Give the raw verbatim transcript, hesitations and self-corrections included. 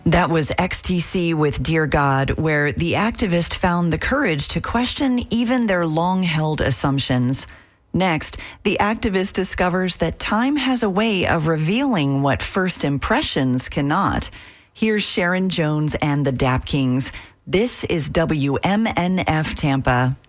That was X T C with Dear God, where the activist found the courage to question even their long-held assumptions. Next, the activist discovers that time has a way of revealing what first impressions cannot. Here's Sharon Jones and the Dap Kings. This is W M N F Tampa.